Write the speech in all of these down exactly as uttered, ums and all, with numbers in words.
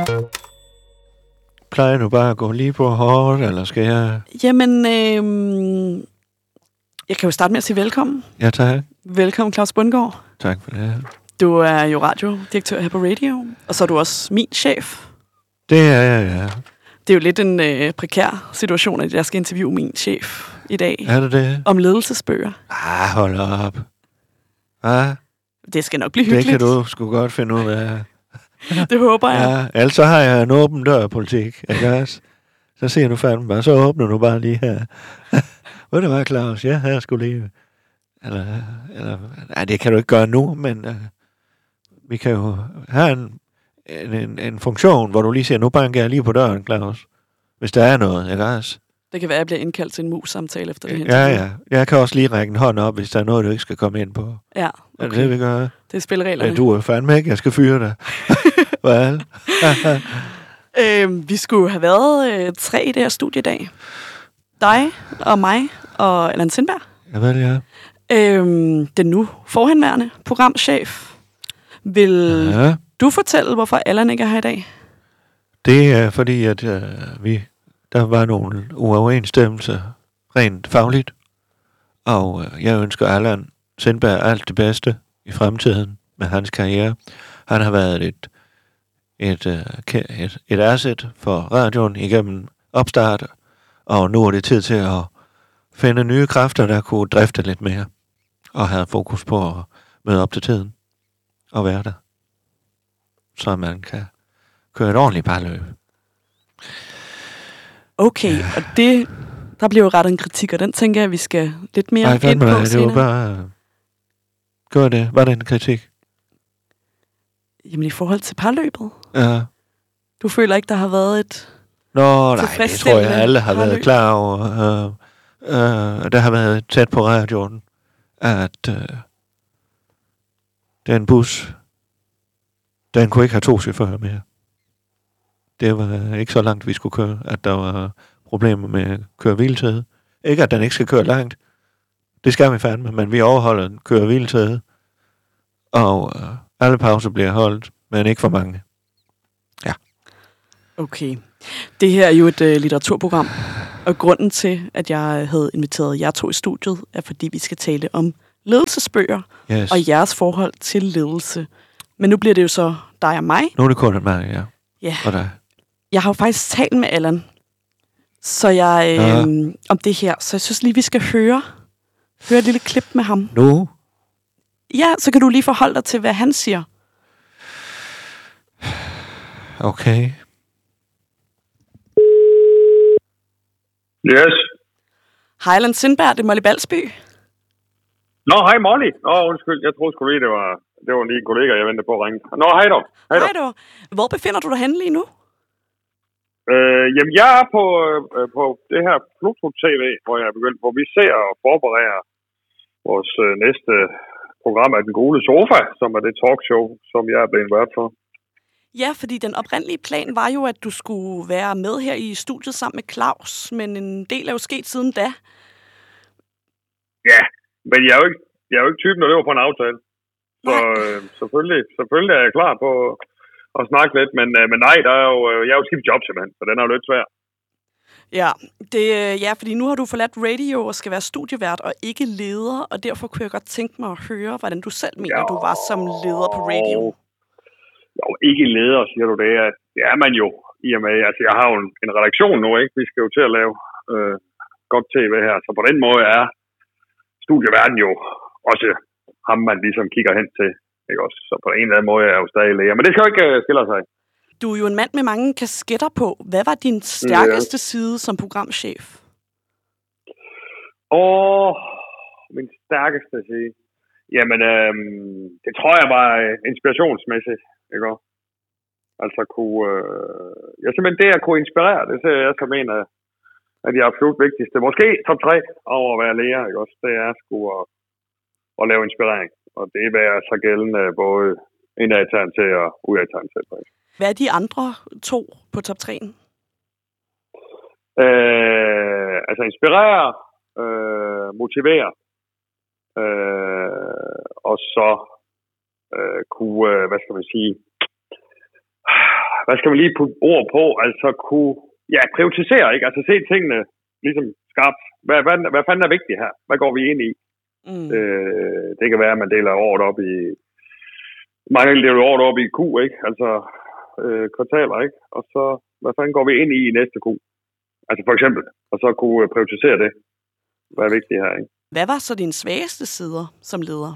Plejer du bare at gå lige på hårdt, eller skal jeg... Jamen, øh, jeg kan jo starte med at sige velkommen. Ja, tak. Velkommen, Claus Bundgaard. Tak for det. Du er jo radiodirektør her på Radio, og så er du også min chef. Det er jeg, ja. Det er jo lidt en øh, prekær situation, at jeg skal interviewe min chef i dag. Er det det? Om ledelsesbøger. Ah, hold op. Ah, det skal nok blive hyggeligt. Det kan du sgu godt finde ud af. Det håber jeg. Ja, altså har jeg en åben dør-politik, ikke også? Så siger du fandme bare, så åbner du bare lige her. Ved du hvad, Claus? Ja, her skulle lige... Eller, eller... Nej, det kan du ikke gøre nu, men... Uh, vi kan jo have en, en, en, en funktion, hvor du lige siger, nu banker jeg lige på døren, Claus. Hvis der er noget, ikke også? Det kan være, at jeg bliver indkaldt til en mus-samtale efter det her. Ja, ja. Jeg kan også lige række en hånd op, hvis der er noget, du ikke skal komme ind på. Ja, okay. Er det det, vi gør? Det er spillereglerne. Ja, du er fandme ikke. Jeg skal fyre dig. Hvad? øh, vi skulle have været øh, tre i det her studie i dag. Dig og mig og Allan Sindberg. Ja, vel, ja. Øh, den nu forhenværende programchef. Vil ja. du fortælle, hvorfor Allan ikke er her i dag? Det er fordi, at øh, vi... Der var nogle uoverensstemmelser rent fagligt, og øh, jeg ønsker Allan Sindberg alt det bedste i fremtiden med hans karriere. Han har været et, et, et, et asset for radioen igennem opstart, og nu er det tid til at finde nye kræfter, der kunne drifte lidt mere, og have fokus på at møde op til tiden og være der, så man kan køre et ordentligt parløb. Okay, ja. Og det, der bliver jo rettet en kritik, og den tænker jeg, at vi skal lidt mere Ej, ind på mig, senere. Det var bare... Gør det. Var det en kritik? Jamen i forhold til parløbet? Ja. Du føler ikke, der har været et... Nå, nej, det tror jeg, alle har parløb. Været klar over. Uh, uh, der har været tæt på radioen, at uh, den bus, den kunne ikke have to chauffører mere. Det var ikke så langt, vi skulle køre, at der var problemer med køre-hviletid. Ikke, at den ikke skal køre langt. Det skal vi fandme, men vi overholder køre-hviletid. Og uh, alle pauser bliver holdt, men ikke for mange. Ja. Okay. Det her er jo et uh, litteraturprogram, og grunden til, at jeg havde inviteret jer to i studiet, er fordi vi skal tale om ledelsesbøger yes. og jeres forhold til ledelse. Men nu bliver det jo så dig og mig. Nu er det kun mig, ja. Ja. Og dig. Jeg har jo faktisk talt med Allan, så jeg øh, ja. om det her, så jeg synes lige, vi skal høre, høre et lille klip med ham. Nu? Ja, så kan du lige forholde dig til, hvad han siger. Okay. Yes. Hej, Allan Sindberg, det er Molly Balsby. Nå, hej Molly. Nå, undskyld, jeg troede sgu lige, det var, det var lige en kollega, jeg ventede på at ringe. Nå, hej dog. Hej, hej dog. Hvor befinder du dig henne lige nu? Øh, jamen, jeg er på, øh, på det her Pluto T V, hvor jeg er begyndt, hvor vi ser og forbereder vores øh, næste program af Den Gule Sofa, som er det talkshow, som jeg er blevet vært for. Ja, fordi den oprindelige plan var jo, at du skulle være med her i studiet sammen med Claus, men en del er jo sket siden da. Ja, men jeg er jo ikke, jeg er jo ikke typen, der løber på en aftale. Så øh, selvfølgelig, selvfølgelig er jeg klar på at snakke lidt, men, øh, men nej, der er jo, øh, jeg er jo skiftet job simpelthen, så den er jo lidt svær. Ja, det, ja, fordi nu har du forladt radio og skal være studievært og ikke leder, og derfor kunne jeg godt tænke mig at høre, hvordan du selv mener, jo. Du var som leder på radio. Jo, ikke leder, siger du det. Det er man jo i og med. Altså, jeg har jo en, en redaktion nu, ikke? Vi skal jo til at lave øh, godt tv her, så på den måde er studieverden jo også ham, man ligesom kigger hen til. Ikke også? Så på en eller anden måde er jeg jo stadig læger. Men det skal jo ikke uh, skille sig. Du er jo en mand med mange kasketter på. Hvad var din stærkeste ja. side som programchef? Åh, min stærkeste side? Jamen, øh, det tror jeg var inspirationsmæssigt. Ikke også? Altså kunne... Øh, ja, simpelthen det at kunne inspirere, det ser jeg som en af, af de absolut vigtigste. Måske top tre over at være læger. Ikke også? Det er sgu at, at lave inspirering. Og det vil være så gældende både indad i til og udad i til. Hvad er de andre to på top tre'en? Øh, altså inspirere, øh, motivere, øh, og så øh, kunne, øh, hvad skal man sige, hvad skal man lige putte ord på, altså kunne, ja, prioritisere, ikke? Altså se tingene ligesom skarpt. Hvad, hvad, hvad fanden er vigtigt her? Hvad går vi ind i? Mm. Øh, det kan være, at man deler året op i, mange deler året op i Q, ikke? Altså øh, kvartaler, ikke? Og så, hvad fanden går vi ind i i næste Q? Altså for eksempel, og så kunne prioritisere det. Hvad er vigtigt her, ikke? Hvad var så dine svageste sider som leder?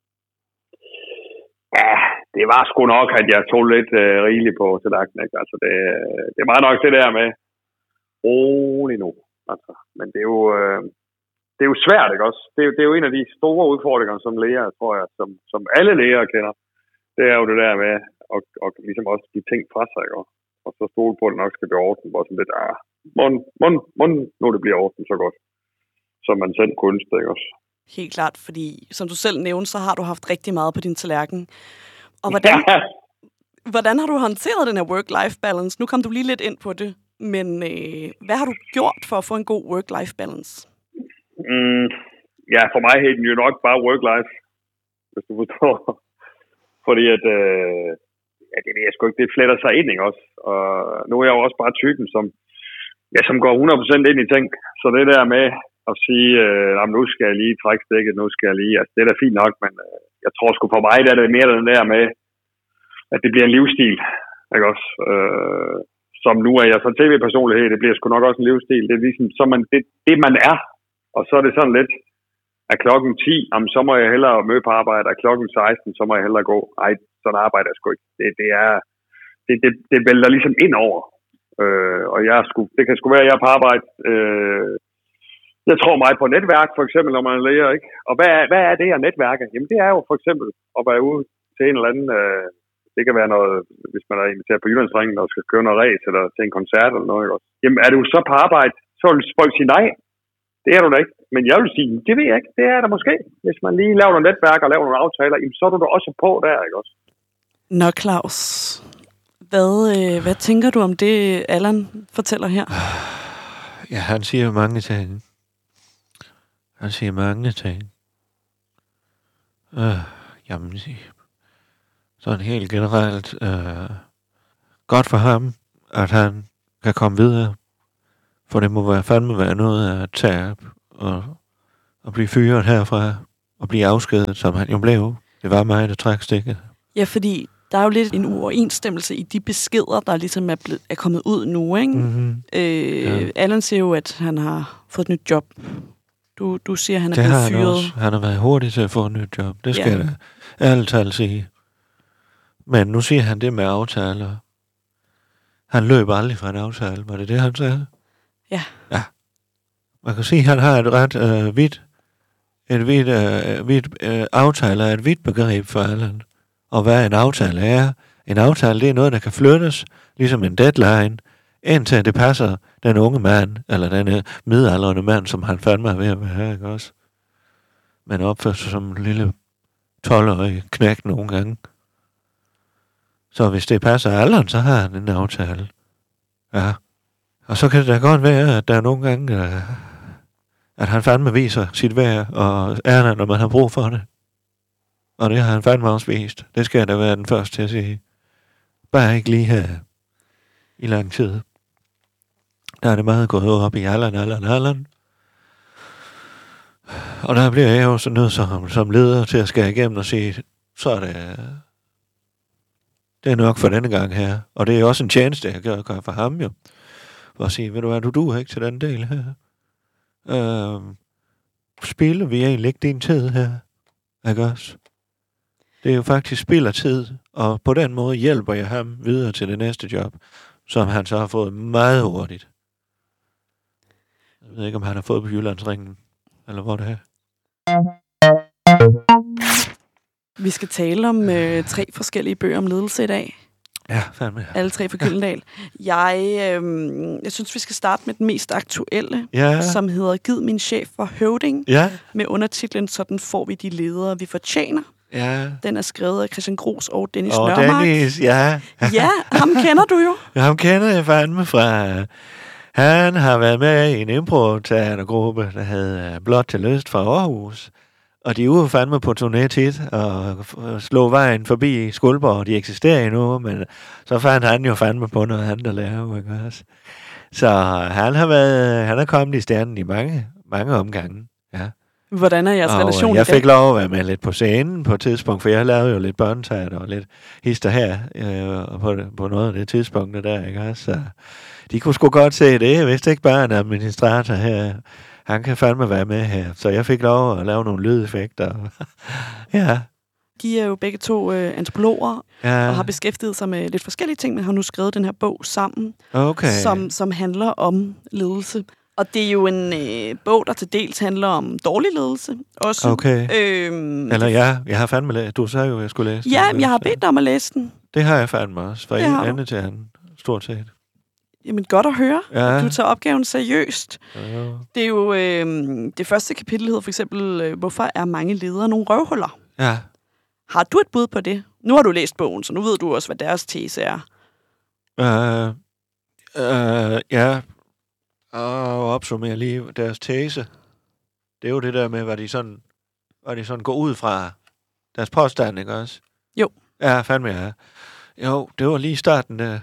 Ja, det var sgu nok, at jeg tog lidt øh, rigeligt på tallerkenen, ikke? Altså det, det var nok det der med rolig nu. Altså, men det er jo, øh, det er jo svært, ikke også? Det er, det er jo en af de store udfordringer som læger, tror jeg, som, som alle læger kender. Det er jo det der med at, at ligesom også give ting fra sig, ikke? Og så stole på, at det nok skal blive ordnet, hvor sådan lidt, ah, mund, mund, mund, nu det bliver ordnet så godt, som man selv kunne ønske, ikke også? Helt klart, fordi som du selv nævnte, så har du haft rigtig meget på din tallerken. Og hvordan, hvordan har du håndteret den her work-life balance? Nu kom du lige lidt ind på det, men øh, hvad har du gjort for at få en god work-life balance? Mm, ja, for mig hed den jo nok bare work-life, hvis du forstår. Fordi at, øh, ja, det ved jeg sgu ikke, det fletter sig ind, ikke også? Og nu er jeg jo også bare typen, som, ja, som går hundrede procent ind i ting. Så det der med at sige, øh, nu skal jeg lige trække stikket, nu skal jeg lige, altså det er da fint nok, men øh, jeg tror sgu for mig, der er det mere den der med, at det bliver en livsstil, ikke også? Øh, som nu er jeg så tv-personlighed, det bliver sgu nok også en livsstil. Det er ligesom, så man, det, det man er, og så er det sådan lidt, at klokken ti, jamen, så må jeg hellere møde på arbejde, og klokken seksten, så må jeg hellere gå. Ej, sådan arbejder jeg sgu ikke. Det, det er, det, det, det vælter ligesom ind over. Øh, og jeg sgu, det kan sgu være, at jeg er på arbejde. Øh, jeg tror meget på netværk, for eksempel, når man er læger, ikke? Og hvad, hvad er det at netværke? Jamen, det er jo for eksempel at være ude til en eller anden, øh, det kan være noget, hvis man er inviteret på Jyllandsringen, og skal køre noget ræs, eller til en koncert, eller noget, ikke? Jamen, er du så på arbejde, så vil folk sige nej. Det er du da ikke. Men jeg vil sige, det ved jeg ikke. Det er der måske. Hvis man lige laver nogle netværk og laver nogle aftaler, så er du da også på der, ikke også? Nå, Claus. Hvad, øh, hvad tænker du om det, Allan fortæller her? Ja, han siger mange ting. Han siger mange ting. Øh, jamen, sådan helt generelt. Øh, godt for ham, at han kan komme videre. For det må være fandme være noget at tage og, og blive fyret herfra og blive afskedet, som han jo blev. Det var mig, der træk stikket. Ja, fordi der er jo lidt en uoverensstemmelse i de beskeder, der ligesom er, blevet, er kommet ud nu, ikke? Mm-hmm. Øh, ja. Allan siger jo, at han har fået et nyt job. Du, du siger, at han er det blevet har fyret. Han også. Han har været hurtig til at få et nyt job. Det skal ja. jeg da ærligt talt sige. Men nu siger han det med aftaler. Han løb aldrig fra en aftale. Var det det, han sagde? Ja. Ja. Man kan sige, at han har et ret øh, vidt, et vidt, øh, vidt øh, aftale er et vidt begreb for Allan. Og hvad en aftale er. En aftale, det er noget, der kan flyttes, ligesom en deadline, indtil det passer den unge mand, eller den midaldrende mand, som han fandme er ved at være, ikke også? Men opfører sig som en lille tolv-årig knæk nogle gange. Så hvis det passer Allan, så har han en aftale. Ja. Og så kan det da godt være, at der er nogle gange, uh, at han fandme viser sit værd og ærner, når man har brug for det. Og det har han fandme også vist. Det skal jeg da være den første til at sige. Bare ikke lige her i lang tid. Der er det meget gået op i Allan, Allan, Allan. Og der bliver jeg jo så nødt som, som leder til at skære igennem og sige, så er det, det er nok for denne gang her. Og det er også en tjeneste, jeg kan gøre for ham jo. For at sige, ved du hvad, du duer ikke til den del her. Øh, spiller vi egentlig ikke din tid her? Ikke også? Det er jo faktisk spild af tid, og på den måde hjælper jeg ham videre til det næste job, som han så har fået meget hurtigt. Jeg ved ikke, om han har fået på Jyllandsringen, eller hvor det er. Vi skal tale om øh, tre forskellige bøger om ledelse i dag. Ja, fandme. Alle tre fra Gyldendal. Jeg, øh, jeg synes, vi skal starte med den mest aktuelle, ja. som hedder Gid min chef for høvding, ja. med undertitlen Sådan får vi de ledere, vi fortjener. Ja. Den er skrevet af Christian Gros og Dennis og Nørmark. Dennis, ja. Ja, ham kender du jo. Ja, ham kender jeg fandme fra. Han har været med i en impro-teatergruppe, der hed Blot til Lyst fra Aarhus. Og de er jo fandme på turné tit, og slå vejen forbi Skuldborg, de eksisterer endnu, men så fandt han jo fandme på noget andet at lave, ikke også? Så han har været, han er kommet i stjernen i mange, mange omgange, ja. Hvordan er jeres og relation jeg i dag? fik lov at være med lidt på scenen på et tidspunkt, for jeg lavede jo lidt børneteater og lidt hister her øh, på, på noget af det tidspunkt der, ikke også? Så de kunne sgu godt se det. Jeg vidste ikke bare, en administrator her, han kan fandme være med her. Så jeg fik lov at lave nogle lydeffekter. Ja. De er jo begge to øh, antropologer, Ja. og har beskæftiget sig med lidt forskellige ting, men har nu skrevet den her bog sammen, Okay. som, som handler om ledelse. Og det er jo en øh, bog, der til dels handler om dårlig ledelse også. Okay. Øhm, Eller ja, jeg har fandme læst. Du sagde jo, at jeg skulle læse Ja, den. jeg har bedt dig om at læse den. Det har jeg fandme også. Fra Det har en du. ende til anden. Stort set. Jamen, godt at høre. Ja. Du tager opgaven seriøst. Ja. Det er jo øh, det første kapitel hedder for eksempel, øh, hvorfor er mange ledere nogle røvhuller? Ja. Har du et bud på det? Nu har du læst bogen, så nu ved du også, hvad deres tese er. Uh, uh, ja. Og opsummerer lige deres tese. Det er jo det der med, hvad de sådan, hvad de sådan går ud fra deres påstand, ikke også? Jo. Ja, fandme ja. Jo, det var lige starten der.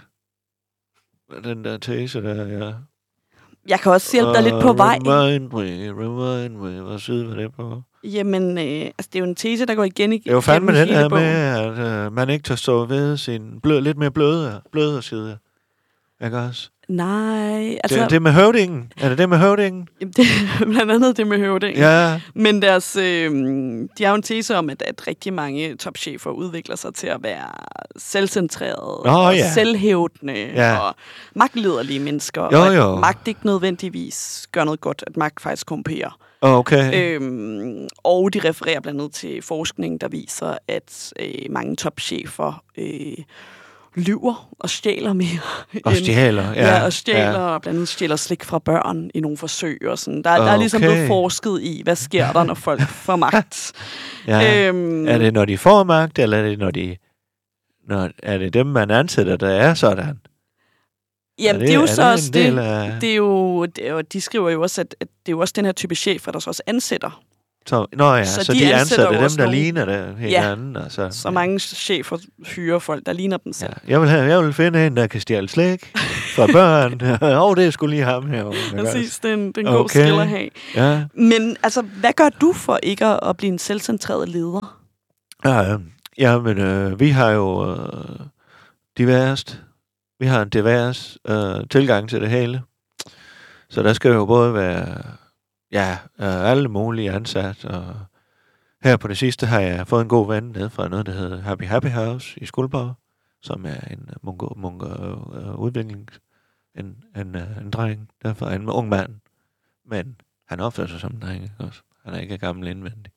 Den der tese der, ja. Jeg kan også hjælpe dig lidt på vej. Remind me, remind me. Hvad side var det på? Jamen, øh, altså, det er jo en tese, der går igen i Det er jo fandme gennem den hele her bogen. med, at uh, man ikke tør stå ved sin blød, lidt mere bløde, bløde side. Ikke også? Nej, altså... Det, det med høvdingen. Er det det med høvdingen? Jamen, det er blandt andet det med høvding. Ja. Men deres, øh, de har jo en tese om, at, at rigtig mange topchefer udvikler sig til at være selvcentrerede, Nå, og ja. selvhævdende, Ja. og magtlederlige mennesker. Jo, og at jo. magt ikke nødvendigvis gør noget godt, at magt faktisk korrumperer. Okay. Øhm, og de refererer blandt andet til forskning, der viser, at øh, mange topchefer øh, lyver og stjæler mere. Og stjæler, ja. Ja, og stjæler, Ja. og blandt andet stjæler slik fra børn i nogle forsøg og sådan. Der, der er ligesom Okay. blevet forsket i, hvad sker der, når folk får magt. Ja. Øhm, Er det, når de får magt, eller er det, når de... Når, er det dem, man ansætter, der er sådan? Jamen, er det er jo er så det også en det. del af... Det er jo, det er jo, de skriver jo også, at, at det er jo også den her type chefer, der så også ansætter. Så, nå ja, Så så, de de, ansætter ansætter jo dem, også der nogle- ligner det hinanden. Ja. Altså, Så mange chefer hyrer folk, der ligner dem selv. Ja. Jeg, vil have, jeg vil finde en, der kan stjæle slik fra børn. Åh, oh, det er sgu lige ham her. Præcis, det er en, det er en god Okay. skill at have. Ja. Men altså, hvad gør du for ikke at, at blive en selvcentreret leder? Ja, ja, men øh, vi har jo øh, diverst. Vi har en divers øh, tilgang til det hele. Så der skal jo både være ja, øh, alle mulige ansat. Og her på det sidste har jeg fået en god ven ned fra noget, der hedder Happy Happy House i Skuldborg, som er en mungo, mungo øh, udvikling, en, en, øh, en dreng, derfor en ung mand. Men han opfører sig som en dreng, ikke også? Han er ikke gammel indvendig.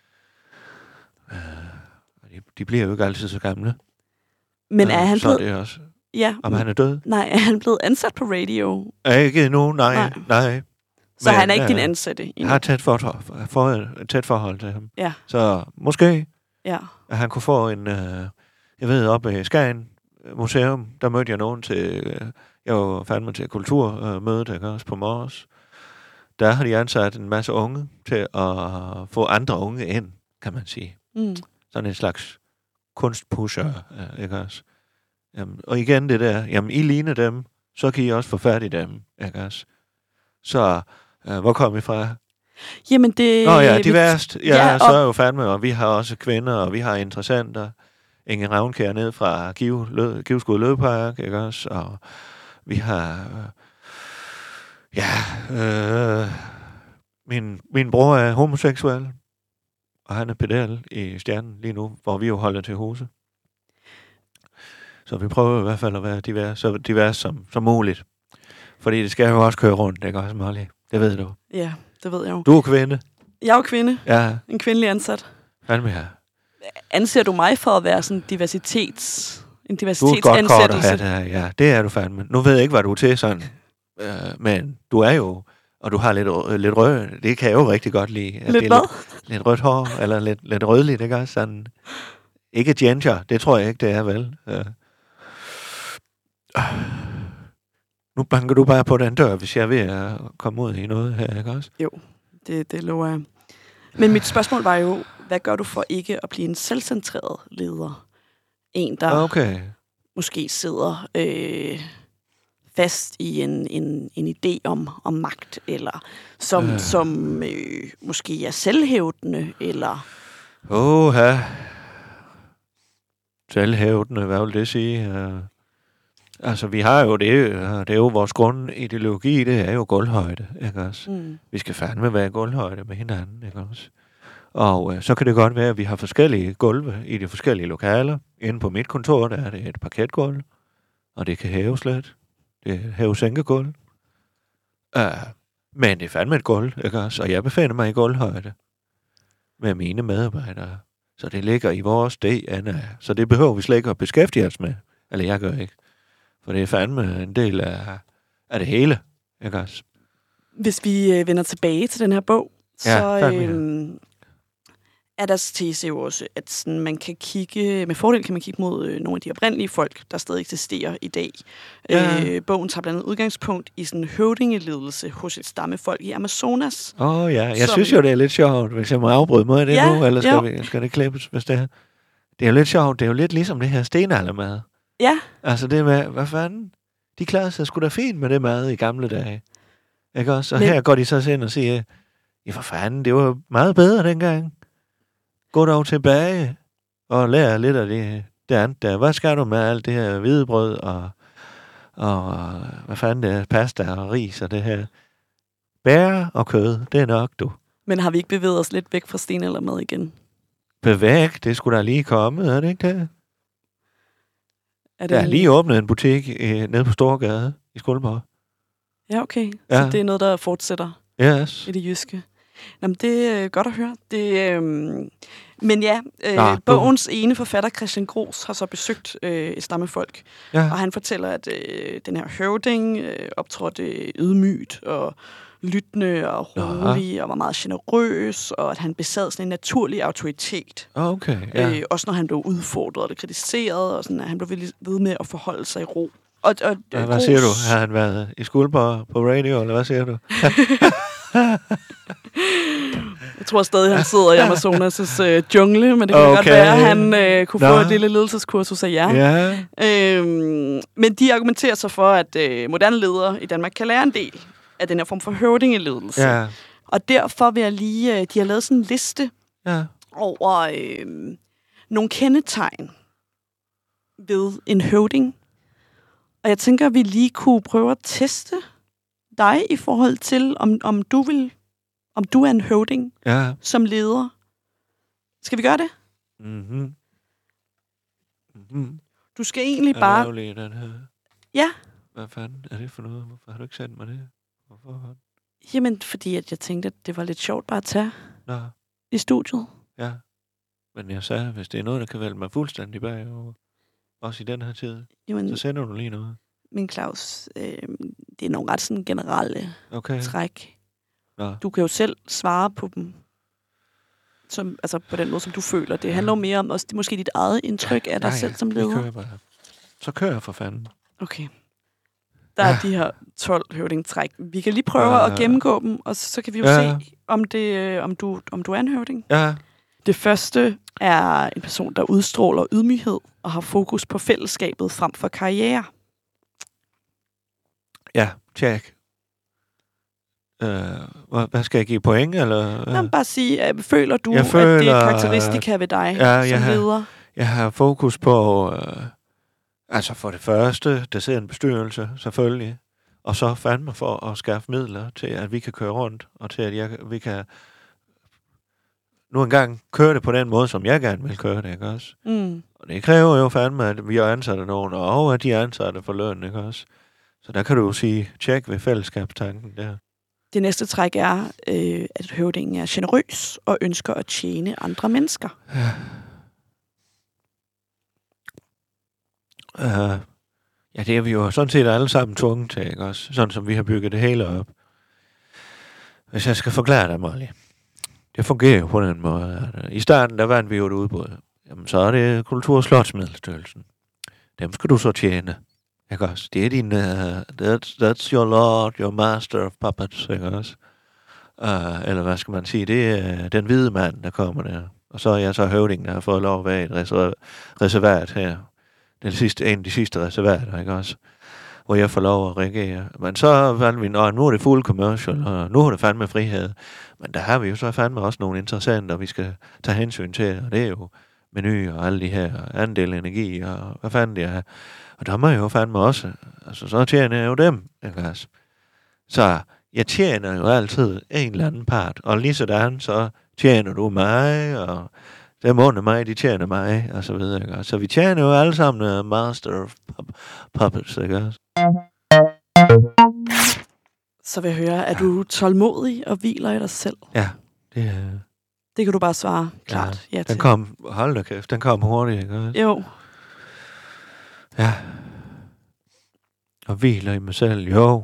Øh, og de, de bliver jo ikke altid så gamle. Men er Øh, han så er blevet... det også. Ja, Om han er død? nej, er han blevet ansat på radio? Er ikke endnu, nej, Nej. nej. nej. Så Men, han er ikke din øh, ansatte Jeg endnu? har et tæt, for, for, et tæt forhold til ham. Ja, Så måske, ja. at han kunne få en, øh, jeg ved, op i Skagen Museum, der mødte jeg nogen til, øh, jeg var fandme til kulturmødet, ikke også, på Mors. Der har de ansat en masse unge til at få andre unge ind, kan man sige. Mm. Sådan en slags kunstpusher, øh, ikke også? Jamen, og igen det der, jamen I ligner dem, så kan I også få fat i dem, ikke også? Så, øh, hvor kom I fra? Jamen det... Nå ja, diverst. Ja, Ja, ja og- så er jo fandme, og vi har også kvinder, og vi har interessenter. Inge Ravnkær ned fra Give, Lød, Giveskud Lødpark, ikke også? Og vi har... Øh, ja, øh, min, min bror er homoseksuel, og han er pedal i Stjernen lige nu, hvor vi jo holder til huse. Så vi prøver i hvert fald at være divers, så divers som, som muligt. Fordi det skal jo også køre rundt, ikke også, Molly? Det ved du. Ja, det ved jeg jo. Du er kvinde. Jeg er jo kvinde. Ja, En kvindelig ansat. fandme her. Anser du mig for at være sådan diversitets... En Du er et godt kort at diversitetsansættelse? have det her, ja. Det er du fandme. Nu ved jeg ikke, hvad du er til sådan. Øh, men du er jo, og du har lidt, øh, lidt rød. Det kan jeg jo rigtig godt lide. At Lidt det er hvad? Lidt, lidt rødt hår, eller lidt, lidt rødligt, ikke også? Sådan. Ikke ginger, det tror jeg ikke, det er vel. Øh. Nu banker du bare på den dør, hvis jeg er ved at komme ud i noget her, ikke også? Det, det lover jeg. Men mit spørgsmål var jo, hvad gør du for ikke at blive en selvcentreret leder? En, der Okay. måske sidder øh, fast i en, en, en idé om, om magt, eller som, øh. som øh, måske er selvhævdende, eller... Åh, ja. Selvhævdende, hvad vil det sige? Uh, altså, vi har jo det, det er jo vores grundideologi, det er jo gulvhøjde, ikke også? Mm. Vi skal fandme være gulvhøjde med hinanden, ikke også? Og uh, så kan det godt være, at vi har forskellige gulve i de forskellige lokaler. Inde på mit kontor, der er det et parketgulv, og det kan hæves lidt. Det er hæve-sænke-gulv. Uh, men det er fandme et gulv, ikke også? Og jeg befinder mig i gulvhøjde med mine medarbejdere. Så det ligger i vores D N A. Så det behøver vi slet ikke at beskæftige os med. Eller jeg gør ikke. For det er fandme en del af, af det hele, ikke også? Hvis vi øh, vender tilbage til den her bog, ja, så øh, er deres tese jo også, at sådan, man kan kigge, med fordel kan man kigge mod øh, nogle af de oprindelige folk, der stadig eksisterer i dag. Ja. Øh, bogen tager blandt andet udgangspunkt i sådan en høvdingeledelse hos et stammefolk i Amazonas. Åh oh, ja, jeg som, synes jo, det er lidt sjovt, hvis jeg må afbryde mig af det ja, nu, eller skal, vi, skal det klippes, hvis det er? Det er jo lidt sjovt, det er jo lidt ligesom det her stenaldermad. Ja. Altså det med, hvad fanden? De klarede sig sgu da fint med det mad i gamle dage. Ikke også? Og Men, her går de så ind og siger, ja for fanden, det var meget bedre dengang. Gå dog tilbage og lær lidt af det, det andet der. Hvad skal du med alt det her hvidebrød og, og hvad fanden det er, pasta og ris og det her. Bær og kød, det er nok, du. Men har vi ikke bevæget os lidt væk fra stenaldermad igen? Bevæg, det skulle da lige komme, er det ikke det? Er det jeg har lige åbnet en butik øh, nede på Storgade i Skuldborg. Ja, okay. Ja. Så det er noget, der fortsætter yes. i det jyske. Jamen, det er godt at høre. Det, øh, men ja, øh, Nå, bogens du... ene forfatter, Christian Gros, har så besøgt øh, et stammefolk. Ja. Og han fortæller, at øh, den her høvding øh, optrådte ydmygt og lyttende og rolig ja. og var meget generøs, og at han besad sådan en naturlig autoritet. Okay, ja. øh, også når han blev udfordret eller kritiseret, og sådan, at han blev ved med at forholde sig i ro. Og, og, ja, hvad Gros... siger du? Har han været i Skuldborg på radio, eller hvad siger du? Jeg tror stadig, han sidder i Amazonas' øh, jungle, men det kan okay. godt være, at han øh, kunne Nå. få et lille ledelseskursus af jer. Ja. Øhm, men de argumenterer så for, at øh, moderne ledere i Danmark kan lære en del af den her form for høvdingeledelse. Ja. Og derfor vil jeg lige... Øh, de har lavet sådan en liste ja. over øh, nogle kendetegn ved en høvding. Og jeg tænker, at vi lige kunne prøve at teste dig i forhold til, om, om du vil... Om du er en høvding ja. som leder. Skal vi gøre det? Mhm. Mhm. Du skal egentlig bare... Er den her? Ja. Hvad fanden er det for noget? Hvorfor har du ikke sendt mig det? Hvorfor? Jamen, fordi at jeg tænkte, at det var lidt sjovt bare at tage Nå. i studiet. Ja. Men jeg sagde, hvis det er noget, der kan vælge mig fuldstændig bagover, også i den her tid, Jamen, så sender du lige noget. Men Claus, øh, det er nogle ret sådan generelle okay. træk. Nå. Du kan jo selv svare på dem, som, altså på den måde, som du føler. Det handler jo mere om også, det er måske dit eget indtryk af dig ja, selv som leder. Ja, kører bare. Så kører jeg for fanden. Okay. Der er ja. de her tolv høvdingtræk. Vi kan lige prøve ja. at gennemgå dem, og så kan vi jo ja. se, om, det, om, du, om du er en høvding. Ja. Det første er en person, der udstråler ydmyghed og har fokus på fællesskabet frem for karriere. Ja, tjek. Uh, hvad skal jeg give point? Eller? Uh? Jamen, bare sige, at føler du, jeg føler, at det er karakteristika ved dig ja, som har, leder? Jeg har fokus på, uh, altså for det første, der sidder en bestyrelse, selvfølgelig, og så fandme for at skaffe midler til, at vi kan køre rundt, og til, at jeg, vi kan nu engang køre det på den måde, som jeg gerne vil køre det, ikke også? Mm. Og det kræver jo fandme, at vi har ansat nogen, og at de er ansatte for løn, ikke også? Så der kan du jo sige, tjek ved fællesskabstanken der. Det næste træk er, øh, at høvdingen er generøs og ønsker at tjene andre mennesker. Ja. Uh, ja, det er vi jo sådan set alle sammen tvunget til, ikke også? Sådan som vi har bygget det hele op. Hvis jeg skal forklare dig, Molly. Det fungerer jo på den måde. At i starten, der vandt vi jo et udbud. Jamen, så er det Kultur- og Slotsmiddelstyrelsen. Dem skal du så tjene. Ikke også? Det er din... Uh, that's, that's your lord, your master of puppets, ikke også? Uh, eller hvad skal man sige, det er den hvide mand, der kommer der. Og så er jeg så høvdingen, der har fået lov at være et reserv- reservat her. Den sidste, en af de sidste reservater, ikke også? Hvor jeg får lov at reagere. Men så fandt vi, nå, nu er det fuld commercial, og nu er det fandme frihed. Men der har vi jo så fandme også nogle interessante, vi skal tage hensyn til, og det er jo menu og alle de her andel energi, og hvad fanden det er. Og der må jeg jo fandme også, altså så tjener jeg jo dem, ikke også? Så jeg tjener jo altid en eller anden part, og lige sådan, så tjener du mig, og dem under mig, de tjener mig, og så videre, ikke? Så vi tjener jo alle sammen uh, Master of Puppets, ikke? Så vil jeg høre, er du tålmodig og hviler i dig selv? Ja, det er... Det kan du bare svare klart ja, ja til. Den kom, hold da kæft, den kom hurtigt, ikke? Jo. Ja. Og hviler i mig selv, jo.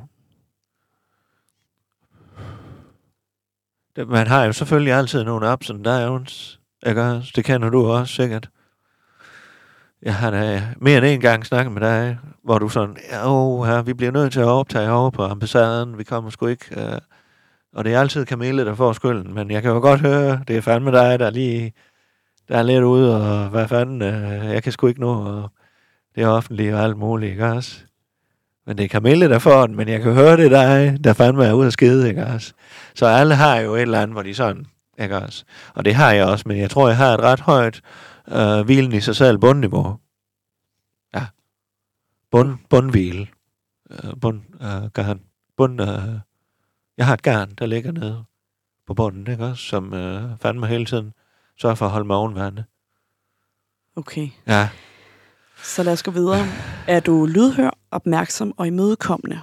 Det, man har jo selvfølgelig altid nogle ups and downs, ikke? Det kender du også sikkert. Jeg har da mere end en gang snakket med dig, hvor du sådan, åh, ja, vi bliver nødt til at optage over på ambassaden, vi kommer sgu ikke, uh, og det er altid Camille, der får skylden, men jeg kan jo godt høre, det er fandme dig, der lige, der er lidt ude, og hvad fanden, uh, jeg kan sgu ikke nå, og det er offentligt og alt muligt, ikke også? Men det er Camille, der får den, men jeg kan høre, det er dig, der fandme er ude af skide, ikke også? Så alle har jo et eller andet, hvor de sådan, ikke også? Og det har jeg også, men jeg tror, jeg har et ret højt øh, hvilen i sig selv bundniveau. Ja. Bund, bundhvile. Øh, bund, øh, garn. Bund, øh, jeg har et garn, der ligger nede på bunden, ikke også? Som øh, fandme hele tiden sørger for at holde mig ovenværende. Okay. Ja. Så lad os gå videre. Er du lydhør, opmærksom og imødekommende?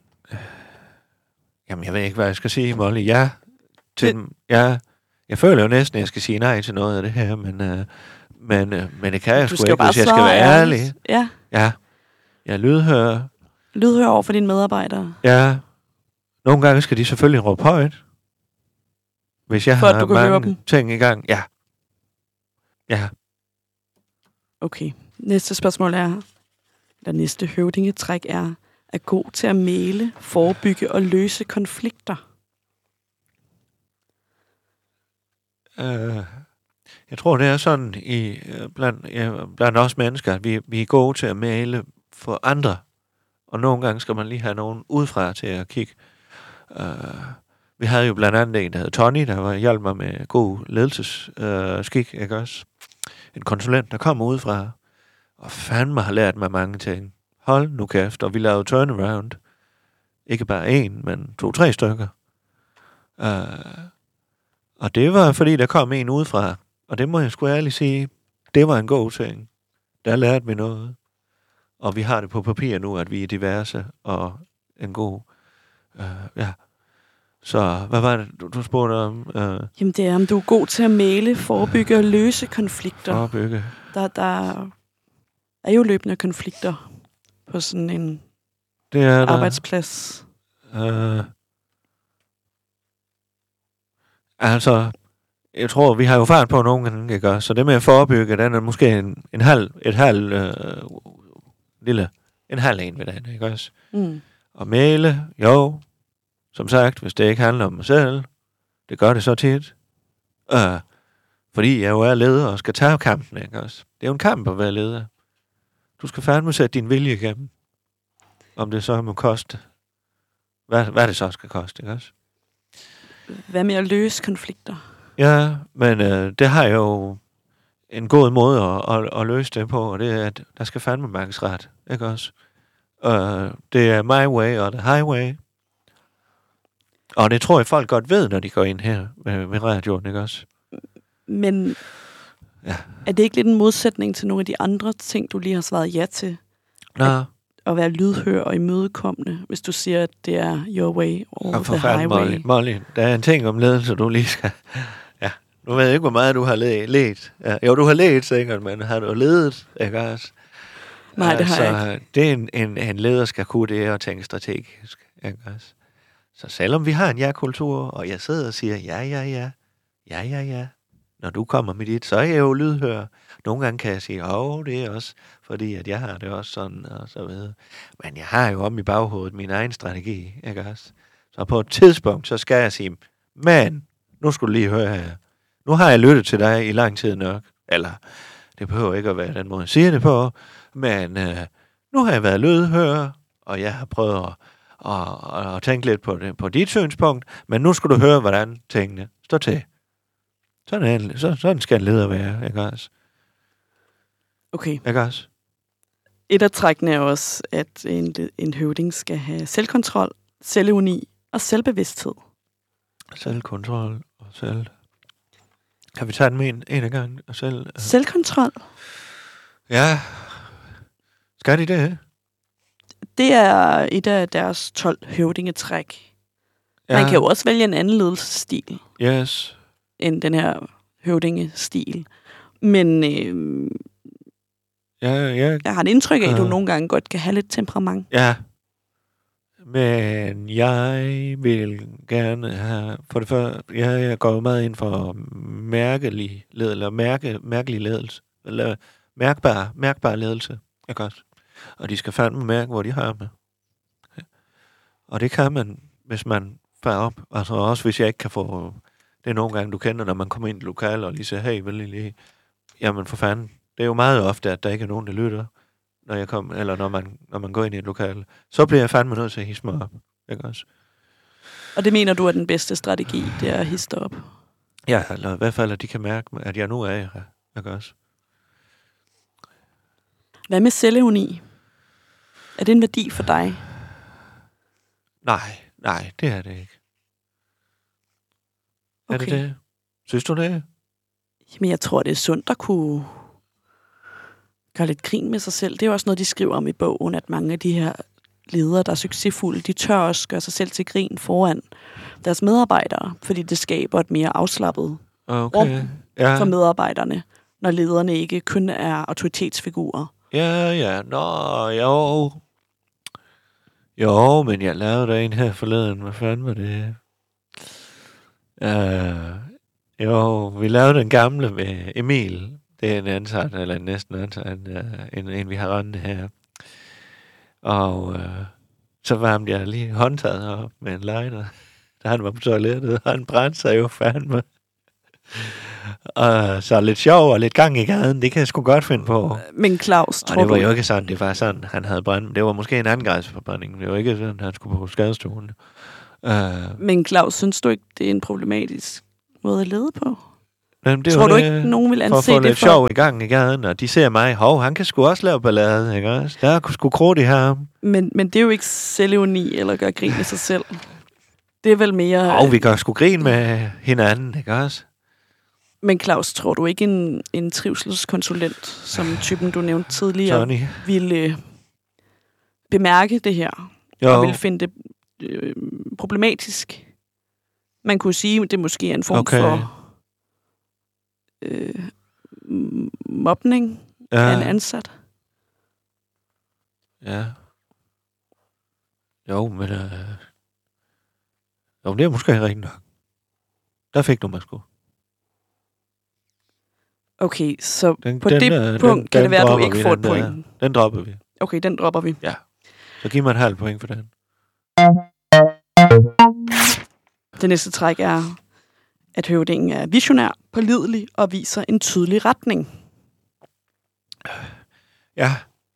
Jamen, jeg ved ikke, hvad jeg skal sige, Molly. Ja, til Det... dem. Ja, jeg føler jo næsten, at jeg skal sige nej til noget af det her, men, øh, men, øh, men det kan jeg du sgu ikke, hvis jeg skal være ærlig. Ja. Ja, jeg er lydhør. Lydhør over for dine medarbejdere. Ja, nogle gange skal de selvfølgelig råbe højt, hvis jeg for har at du kan mange høre dem. ting i gang. Ja. Ja. Okay. Næste spørgsmål er, eller næste høvdingetræk er, er god til at mægle, forebygge og løse konflikter. Uh, jeg tror, det er sådan i blandt, ja, blandt os mennesker, at vi, vi er gode til at male for andre. Og nogle gange skal man lige have nogen udefra til at kigge. Uh, vi havde jo blandt andet en, der hed Tony, der var hjalp mig med god ledelsesskik, uh, ikke også? En konsulent, der kom udefra, og fandme har lært mig mange ting. Hold nu kæft, og vi lavede turnaround. Ikke bare en, men to-tre stykker. Uh, og det var, fordi der kom en udefra. Og det må jeg sgu ærligt sige, det var en god ting. Der lærte vi noget. Og vi har det på papir nu, at vi er diverse og en god... Uh, ja. Så hvad var det, du, du spurgte om? Uh, Jamen det er, om du er god til at mægle, forebygge og løse konflikter. Forebygge. Der, der er jo løbende konflikter på sådan en det er der. arbejdsplads. Uh, altså, jeg tror, vi har jo fart på nogen gange, ikke? Så det med at forebygge, den er måske en, en halv, et halv, øh, lille, en halv en ved den, ikke også? Mm. Og mæle, jo, som sagt, hvis det ikke handler om mig selv, det gør det så tit. Uh, fordi jeg jo er leder og skal tage kampen, ikke også? Det er jo en kamp at være leder. Du skal fandme sætte din vilje igennem. Om det så må koste. Hvad, hvad det så skal koste, ikke også? Hvad med at løse konflikter? Ja, men øh, det har jo en god måde at, at, at løse det på, og det er, at der skal fandme mærkes ret, ikke også? Uh, det er my way og the highway. Og det tror jeg, folk godt ved, når de går ind her med, med radioen, ikke også? Men ja. Er det ikke lidt en modsætning til nogle af de andre ting, du lige har svaret ja til? Nå. At, at være lydhør og imødekommende, hvis du siger, at det er your way or the highway. Molly, Molly, der er en ting om ledelse, du lige skal... Ja, nu ved jeg ikke, hvor meget du har ledt. Ja, jo, du har ledt sikkert, men har du ledet, ikke også? Nej, det har så jeg ikke. Det er en, en, en leder skal kunne det og tænke strategisk, ikke også? Så selvom vi har en ja-kultur, og jeg sidder og siger ja, ja, ja, ja, ja, ja, når du kommer med dit, så er jeg jo lydhør. Nogle gange kan jeg sige, åh, det er også, fordi at jeg har det også sådan, og så videre. Men jeg har jo om i baghovedet min egen strategi, ikke også? Så på et tidspunkt, så skal jeg sige, Men, nu skal du lige høre her. Nu har jeg lyttet til dig i lang tid nok. Eller, det behøver ikke at være den måde, jeg siger det på. Men øh, nu har jeg været lydhører, og jeg har prøvet at, at, at, at tænke lidt på, det, på dit synspunkt. Men nu skal du høre, hvordan tingene står til. Sådan, så, sådan skal en leder være, ikke også? Okay. Ikke også? Et af trækkene er også, at en, en høvding skal have selvkontrol, selvevni og selvbevidsthed. Selvkontrol og selv... Kan vi tage den med en, en af gangen? Og selv... Selvkontrol? Ja. Skal de det? Det er et af deres tolv høvdingetræk. Ja. Man kan jo også vælge en anden ledelsesstil. Yes. End den her høvdingestil. Men øh, ja, ja. jeg har et indtryk af, at du nogle gange godt kan have lidt temperament. Ja. Men jeg vil gerne have... For det første, jeg, jeg går jo meget ind for mærkelig ledelse, eller mærke, mærkelig ledelse. Eller mærkbar, mærkbar ledelse. Ikke også? Og de skal fandme mærke, hvor de har med. Og det kan man, hvis man farer op. Altså også hvis jeg ikke kan få... Det er nogle gange, du kender, når man kommer ind i lokale og lige siger, hey, vil I lige... Jamen for fanden. Det er jo meget ofte, at der ikke er nogen, der lytter, når jeg kommer, eller når man, når man går ind i et lokale. Så bliver jeg fandme nødt til at hisse mig op. Ikke også? Og det mener du er den bedste strategi, det er at hisse op? Ja, eller i hvert fald, at de kan mærke, at jeg nu er her. Ikke også? Hvad med selvevni? Er det en værdi for dig? Nej, nej, det er det ikke. Er Okay. det det? Synes du det? Jamen, jeg tror, det er sundt at kunne gøre lidt grin med sig selv. Det er jo også noget, de skriver om i bogen, at mange af de her ledere, der er succesfulde, de tør også gøre sig selv til grin foran deres medarbejdere, fordi det skaber et mere afslappet Okay. rum Ja. for medarbejderne, når lederne ikke kun er autoritetsfigurer. Ja, ja, nå, jo. Jo, men jeg lavede da en her forleden. Hvad fanden var det? Uh, jo, vi lavede den gamle med Emil. Det er en ansat, eller en næsten ansat, en, en, en vi har rendt her. Og uh, så varmte jeg lige håndtaget op med en lighter, da han var på toilettet, og han brændte sig jo fandme. Og så lidt sjov og lidt gang i gaden, det kan jeg sgu godt finde på. Men Claus, Og tror det var du... jo ikke sådan, det var sådan, han havde brændt. Det var måske en angrebsforbrænding, det var ikke sådan, han skulle på skadestuen. Uh, Men Claus, synes du ikke, det er en problematisk måde at lede på? men det Tror var du det, ikke, nogen vil for at anse få det lidt for... sjov i gang i gaden, og de ser mig, hov, han kan sgu også lave ballade, ikke også? Der er sgu krudt i ham. Men, men det er jo ikke selvevni eller gøre grin med sig selv. Det er vel mere... Og vi kan sgu grine med hinanden, ikke også? Men Claus, tror du ikke en, en trivselskonsulent, som typen du nævnte tidligere, Tony. ville bemærke det her, Jo. og ville finde det øh, problematisk? Man kunne sige, at det måske er en form Okay. for øh, m- mobning Ja. af en ansat. Ja. Jo, men... Øh... Jo, det er måske rigtigt nok. Der fik du mig sgu. Okay, så Den, på den, det øh, punkt den, kan den det være, at du dropper ikke vi, får et den der. point. Den dropper vi. Okay, den dropper vi. Ja. Så giv mig et halvt point for den. Det næste træk er, at høvdingen er visionær, pålidelig og viser en tydelig retning. Ja.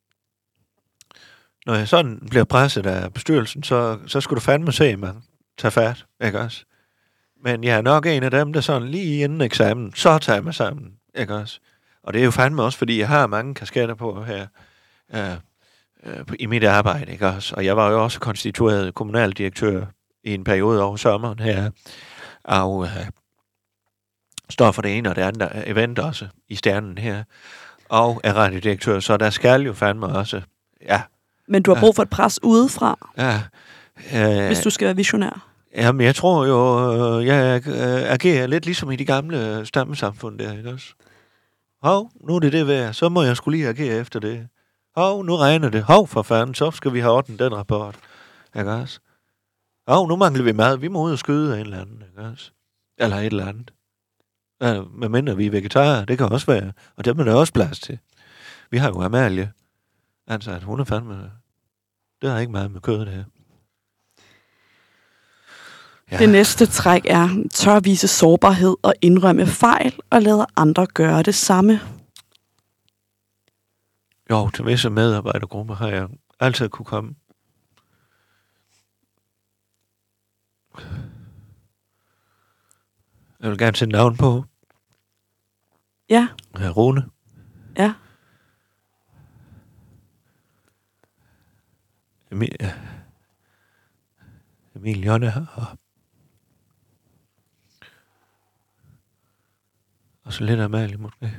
Når jeg sådan bliver presset af bestyrelsen, så, så skulle du fandme se mig tage fat, ikke også? Men jeg er nok en af dem, der sådan lige inden eksamen, så tager jeg mig sammen, ikke også? Og det er jo fandme også, fordi jeg har mange kasketter på her øh, øh, i mit arbejde, ikke også? Og jeg var jo også konstitueret kommunaldirektør i en periode over sommeren her, og øh, står for det ene og det andet event også i Stjernen her, og er radiodirektør, så der skal jo fandme også, ja. Men du har brug for et pres udefra, Ja, øh, hvis du skal være visionær. Jamen, jeg tror jo, øh, jeg øh, agerer lidt ligesom i de gamle stammesamfund der, ikke også? Hov, nu er det det værd, så må jeg skulle lige agere efter det. Hov, nu regner det. Hov, for fanden, så skal vi have ordnet den rapport, ikke også? Hov, nu mangler vi mad, vi må ud og skyde af en eller anden, ikke også? Eller et eller andet. Ja, med mindre vi er vegetarer, det kan også være, og dem er der også plads til. Vi har jo Amalie, altså at hun er fandme, det har ikke meget med kød det her. Ja. Det næste træk er, tør vise sårbarhed og indrømme fejl, og lade andre gøre det samme. Jo, til visse medarbejdergrupper har jeg altid kunne komme. Jeg vil gerne sætte navn på. Ja. Ja, Rune. Ja. Emil, ja. Emil Jonne og, og så lidt Amalie måske.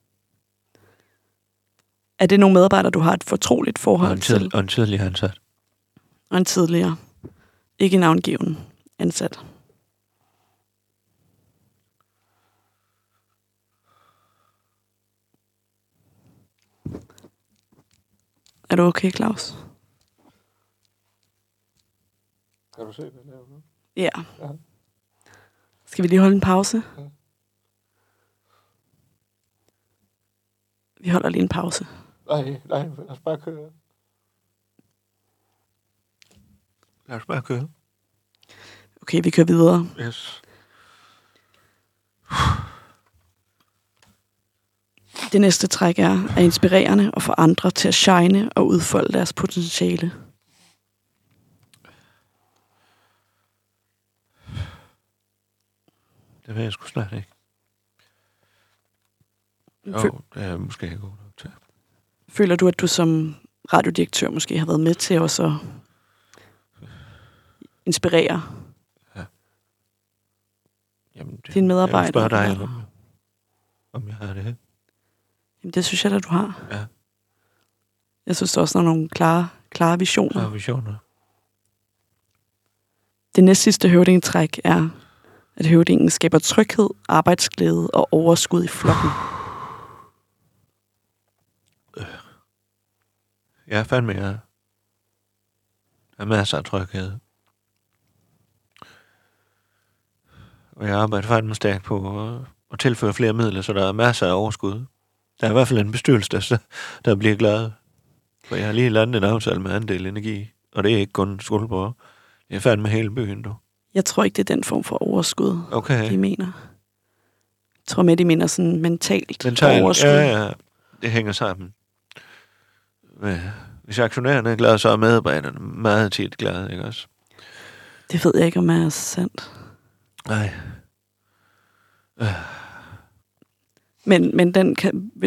Er det nogle medarbejdere, du har et fortroligt Og forhold en, tid, til? og en tidligere ansat. Og en tidligere. Ikke navngiven ansat. Er du okay, Claus? Kan du se, hvad jeg laver nu? Ja. Ja. Skal vi lige holde en pause? Ja. Vi holder lige en pause. Nej, nej, lad os bare køre. Lad os bare køre. Okay, vi kører videre. Yes. Det næste træk er at inspirerende og få andre til at shine og udfolde deres potentiale. Det ved jeg sgu snart ikke. Jo, Fø- det er jeg måske ikke god nok til. Føler du, at du som radiodirektør måske har været med til også at inspirere Jamen, det, dine medarbejdere? Jeg vil spørge dig, eller? om, om jeg har det. Jamen, det synes jeg da, du har. Ja. Jeg synes også, der er nogle klare, klare visioner. Klare visioner. Det næste sidste høvdingetræk er, at høvdingen skaber tryghed, arbejdsglæde og overskud i flokken. Jeg er fandme, jeg har masser af tryghed. Og jeg arbejder fandme stærkt på at, at tilføre flere midler, så der er masser af overskud. Der er i hvert fald en bestyrelse, der, der bliver glad. For jeg har lige landet en aftale med andel energi, og det er ikke kun Skuldborg. Det er fandme hele byen, du. Jeg tror ikke, det er den form for overskud, Okay. de mener. Jeg tror med, de mener sådan mentalt, Mentalt, overskud. ja, ja. Det hænger sammen. Hvis aktionærerne er glade, så er medarbejderne meget tit glade, ikke også? Det ved jeg ikke, om er sandt. Nej. Men, men den kan,